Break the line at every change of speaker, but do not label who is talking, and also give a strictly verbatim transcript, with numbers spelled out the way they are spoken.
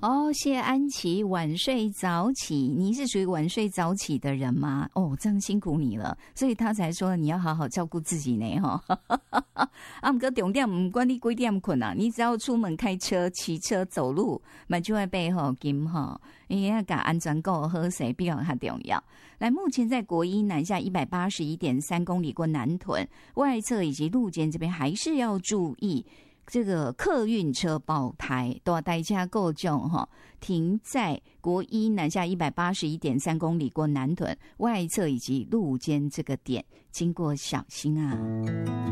哦，谢安琪，晚睡早起，你是属于晚睡早起的人吗？哦，这样辛苦你了，所以他才说你要好好照顾自己呢，哈。啊，不过重点不管你几点困啊，你只要出门开车、骑车、走路，嘛就会被吼金吼，因为要把安全够喝水比较较重要。来，目前在国一南下一百八十一点三公里过南屯外侧以及路肩这边，还是要注意。这个客运车爆胎，大代车够重哈，停在国一南下一百八十一点三公里过南屯外侧以及路肩这个点，经过小心啊。